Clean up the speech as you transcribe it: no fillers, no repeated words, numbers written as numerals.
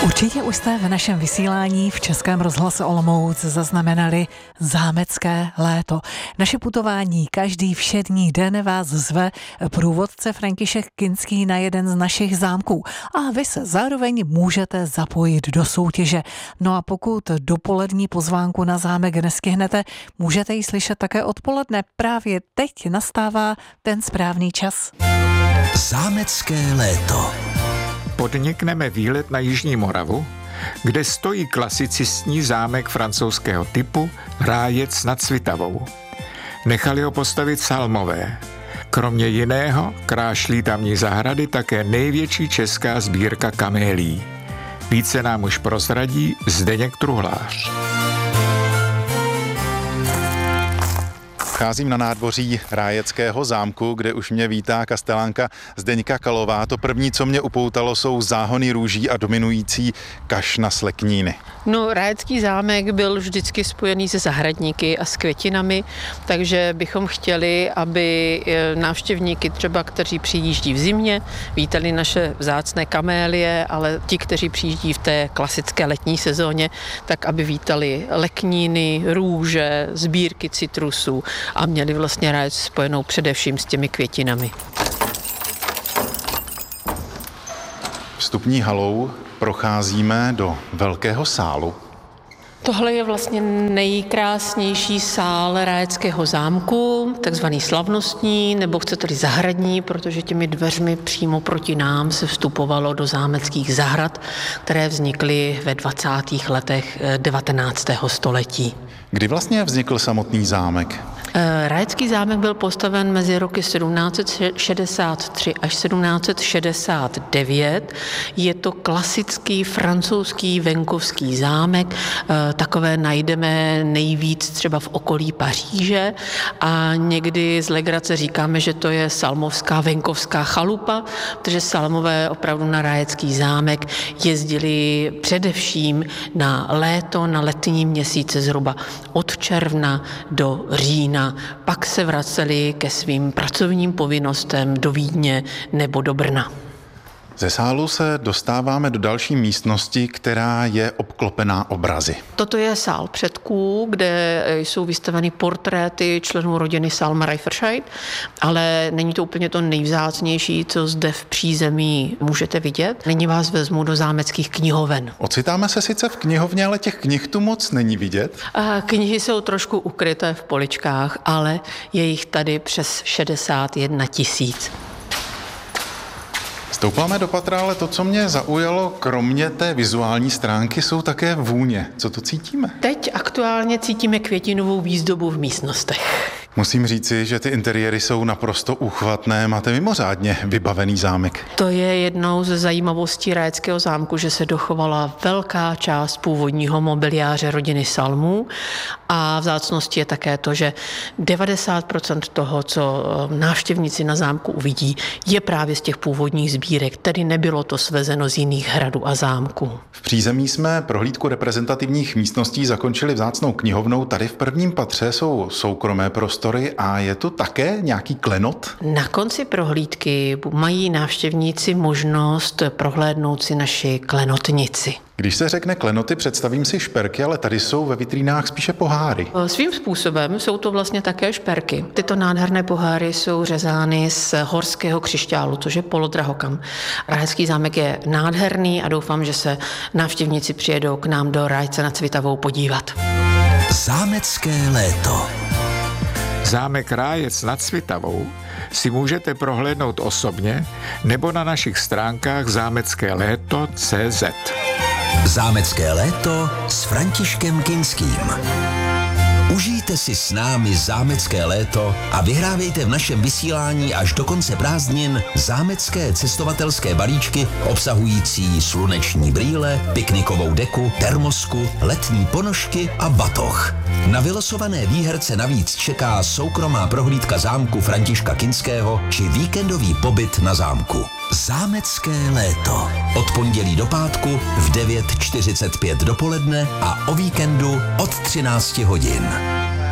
Určitě už jste v našem vysílání v Českém rozhlase Olomouc zaznamenali zámecké léto. Naše putování každý všední den vás zve průvodce František Kinský na jeden z našich zámků. A vy se zároveň můžete zapojit do soutěže. No a pokud dopolední pozvánku na zámek nestihnete, můžete ji slyšet také odpoledne. Právě teď nastává ten správný čas. Zámecké léto. Podnikneme výlet na Jižní Moravu, kde stojí klasicistní zámek francouzského typu Rájec nad Svitavou. Nechali ho postavit Salmové. Kromě jiného krášlí tamní zahrady také největší česká sbírka kamélií. Více nám už prozradí Zdeněk Truhlář. Vcházím na nádvoří Rájeckého zámku, kde už mě vítá kastelánka Zdeňka Kalová. To první, co mě upoutalo, jsou záhony růží a dominující kašna slekníny. No, Rájecký zámek byl vždycky spojený se zahradníky a s květinami, takže bychom chtěli, aby návštěvníky třeba, kteří přijíždí v zimě, vítali naše vzácné kamélie, ale ti, kteří přijíždí v té klasické letní sezóně, tak aby vítali lekníny, růže, sbírky citrusů a měli vlastně Rájec spojenou především s těmi květinami. Vstupní halou procházíme do velkého sálu. Tohle je vlastně nejkrásnější sál Rájeckého zámku, takzvaný slavnostní, nebo chcete-li zahradní, protože těmi dveřmi přímo proti nám se vstupovalo do zámeckých zahrad, které vznikly ve 20. letech 19. století. Kdy vlastně vznikl samotný zámek? Rájecký zámek byl postaven mezi roky 1763 až 1769. Je to klasický francouzský venkovský zámek. Takové najdeme nejvíc třeba v okolí Paříže a někdy z legrace říkáme, že to je salmovská venkovská chalupa, protože Salmové opravdu na Rájecký zámek jezdili především na léto, na letní měsíce zhruba od června do října. Pak se vraceli ke svým pracovním povinnostem do Vídně nebo do Brna. Ze sálu se dostáváme do další místnosti, která je obklopená obrazy. Toto je sál předků, kde jsou vystaveny portréty členů rodiny Salm-Reiferscheid, ale není to úplně to nejvzácnější, co zde v přízemí můžete vidět. Nyní vás vezmu do zámeckých knihoven. Ocitáme se sice v knihovně, ale těch knih tu moc není vidět. Knihy jsou trošku ukryté v poličkách, ale je jich tady přes 61 000. Stoupáme do patra, ale to, co mě zaujalo, kromě té vizuální stránky, jsou také vůně. Co to cítíme? Teď aktuálně cítíme květinovou výzdobu v místnostech. Musím říci, že ty interiéry jsou naprosto úchvatné. Máte mimořádně vybavený zámek. To je jednou ze zajímavostí Rájeckého zámku, že se dochovala velká část původního mobiliáře rodiny Salmů a vzácností je také to, že 90% toho, co návštěvníci na zámku uvidí, je právě z těch původních sbírek, tedy nebylo to svezeno z jiných hradů a zámků. V přízemí jsme prohlídku reprezentativních místností zakončili vzácnou knihovnou. Tady v prvním patře jsou soukromé prostory a je tu také nějaký klenot? Na konci prohlídky mají návštěvníci možnost prohlédnout si naši klenotnici. Když se řekne klenoty, představím si šperky, ale tady jsou ve vitrínách spíše poháry. Svým způsobem jsou to vlastně také šperky. Tyto nádherné poháry jsou řezány z horského křišťálu, což je polodrahokam. Rájecký zámek je nádherný a doufám, že se návštěvníci přijedou k nám do Rájce nad Svitavou podívat. Zámecké léto. Zámek Rájec nad Svitavou si můžete prohlédnout osobně nebo na našich stránkách zámeckéléto.cz. Zámecké léto s Františkem Kinským. Užijte si s námi zámecké léto a vyhrávejte v našem vysílání až do konce prázdnin zámecké cestovatelské balíčky obsahující sluneční brýle, piknikovou deku, termosku, letní ponožky a batoh. Na vylosované výherce navíc čeká soukromá prohlídka zámku Františka Kinského či víkendový pobyt na zámku. Zámecké léto. Od pondělí do pátku v 9:45 dopoledne a o víkendu od 13 hodin.